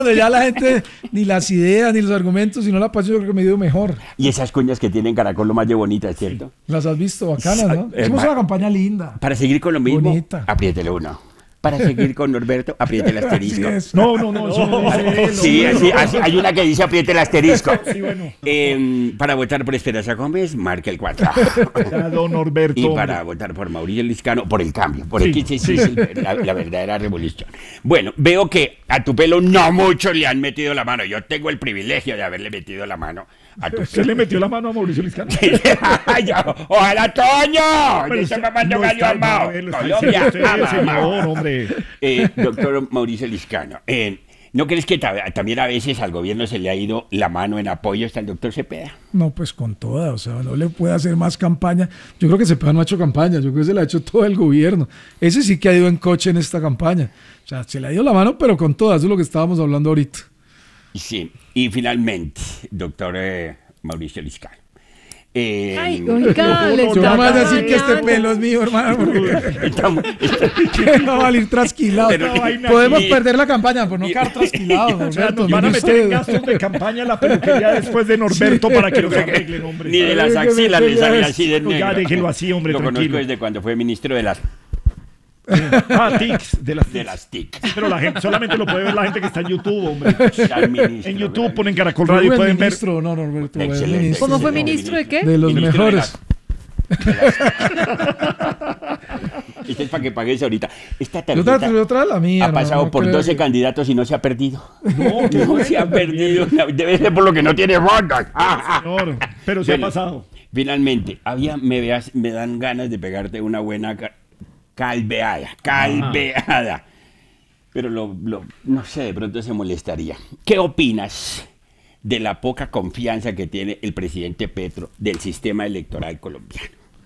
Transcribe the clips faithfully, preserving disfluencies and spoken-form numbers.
Ya la gente, ni las ideas, ni los argumentos, sino la pasión, yo creo que me dio mejor. Y esas cuñas que tienen Caracol, lo más de bonitas, ¿cierto? Las has visto, bacanas, ¿no? Eh, Hicimos ma- una campaña linda. Para seguir con lo mismo, Bonita. apriétele uno. Para seguir con Norberto, apriete el asterisco. Así es. No, no, no, eso no dice él. Sí, así, así, hay una que dice apriete el asterisco. Sí, bueno. Eh, para votar por Esperanza Gómez, marque el cuatro. Ya, don Norberto. Y para votar por Mauricio Liscano, por el cambio, por el Sí, que sí, sí, sí, la, la verdadera revolución. Bueno, veo que a tu pelo no muchos le han metido la mano. Yo tengo el privilegio de haberle metido la mano a tu ¿Usted pelo. le metió la mano a Mauricio Liscano? Yo, ¡ojalá, Toño! Pero Yo usted estoy mamando no gallo está amado. mal, lo está Colombia, diciendo usted, ama, señor, ama. hombre. Eh, doctor Mauricio Liscano, eh, ¿no crees que ta- también a veces al gobierno se le ha ido la mano en apoyo hasta el doctor Cepeda? No, pues con toda, o sea, no le puede hacer más campaña. Yo creo que Cepeda no ha hecho campaña, yo creo que se la ha hecho todo el gobierno. Ese sí que ha ido en coche en esta campaña. O sea, se le ha ido la mano, pero con toda, eso es lo que estábamos hablando ahorita. Sí, y finalmente, doctor eh, Mauricio Liscano. Eh, Ay, oiga, no, le no, Yo no está me vas a decir que este dañando. pelo es mío, hermano, porque estamos- que no va a salir trasquilado. Pero- Podemos y- perder la campaña por no quedar trasquilados. O sea, Norberto, nos van a mire meter en usted. gastos de campaña en la peluquería después de Norberto Sí. para que los arreglen, hombre. Ni de las axilas le sale así de No, negro. ya déjelo así, hombre, Lo conozco tranquilo. desde cuando fue ministro de las, Ah, tics, de las de tics. las T I C. Pero la gente, solamente lo puede ver la gente que está en YouTube, hombre. Al ministro, En YouTube ¿verdad? ponen Caracol Fue Radio y buen pueden ver. ministro, no, Norberto. buen Excelente. ministro. ¿Cómo fue Sí, ministro de qué? De los Ministro de mejores. Este es para que pagues ahorita. Esta Yo otra, tarjeta otra la mía. ha hermano, pasado no por creo doce que- candidatos y no se ha perdido. No, qué No bueno, se ha perdido. también. Debe ser por lo que no tiene votos. Señor, pero se Bueno, ha pasado. Finalmente, había, me, veas, me dan ganas de pegarte una buena ca- calveada. Calveada. Pero lo, lo- no sé, de pronto se molestaría. ¿Qué opinas de la poca confianza que tiene el presidente Petro del sistema electoral colombiano?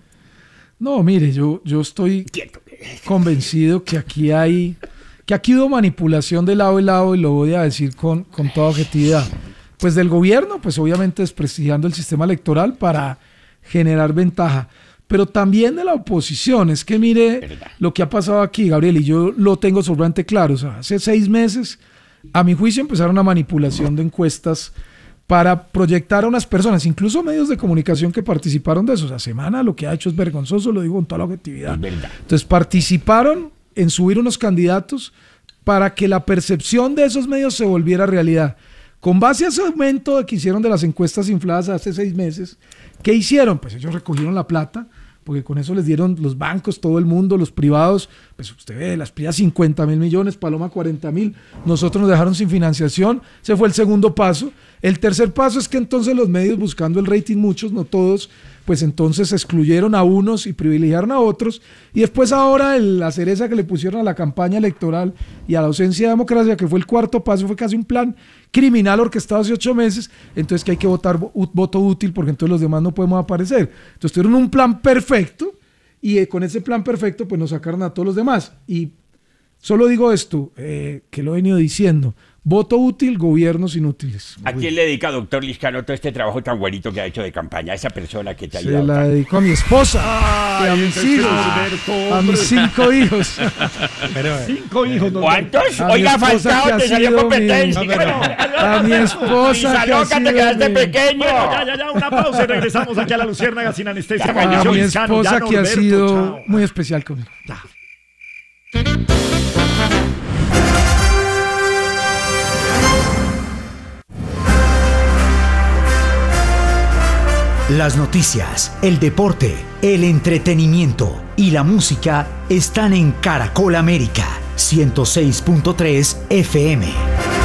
No, mire, yo, yo estoy Quieto. convencido que aquí hay, que aquí hubo manipulación de lado y lado, y lo voy a decir con, con toda objetividad. Pues del gobierno, pues obviamente desprestigiando el sistema electoral para generar ventaja, pero también de la oposición. Es que mire Verdad. lo que ha pasado aquí, Gabriel, y yo lo tengo sobrante claro. O sea, hace seis meses, a mi juicio, empezaron una manipulación de encuestas para proyectar a unas personas, incluso medios de comunicación que participaron de eso. O sea, Semana lo que ha hecho es vergonzoso, lo digo con toda la objetividad. Es verdad. Entonces participaron en subir unos candidatos para que la percepción de esos medios se volviera realidad. Con base a ese aumento que hicieron de las encuestas infladas hace seis meses, ¿qué hicieron? Pues ellos recogieron la plata, porque con eso les dieron los bancos, todo el mundo, los privados. Pues usted ve, las privadas cincuenta mil millones, Paloma cuarenta mil, nosotros nos dejaron sin financiación. Ese fue el segundo paso. El tercer paso es que entonces los medios, buscando el rating, muchos, no todos, pues entonces excluyeron a unos y privilegiaron a otros. Y después ahora el- la cereza que le pusieron a la campaña electoral y a la ausencia de democracia, que fue el cuarto paso, fue casi un plan criminal orquestado hace ocho meses. Entonces que hay que votar vo- ut- voto útil, porque entonces los demás no podemos aparecer. Entonces tuvieron un plan perfecto, y eh, con ese plan perfecto pues nos sacaron a todos los demás. Y solo digo esto, eh, que lo he venido diciendo: voto útil, gobiernos inútiles. ¿A quién le dedica, doctor Liscano, todo este trabajo tan bonito que ha hecho de campaña? A esa persona que te ha Se ayudado. la tanto. dedico a mi esposa, y a Ay, mis ese hijos, Norberto, a mis hombre. cinco hijos. Cinco hijos. Norberto. ¿Cuántos? A mi Oiga, esposa que Falcao, ha te salió sido competencia. mi- Bueno, A mi esposa Lisa que ha loca, te sido quedaste mi- pequeño. Bueno, ya, ya, ya, una pausa y regresamos aquí a la Luciérnaga sin anestesia. Ya, A Mauricio mi Liscano, ya, esposa que ha Norberto, sido chao. muy especial conmigo. Las noticias, el deporte, el entretenimiento y la música están en Caracol América ciento seis punto tres F M.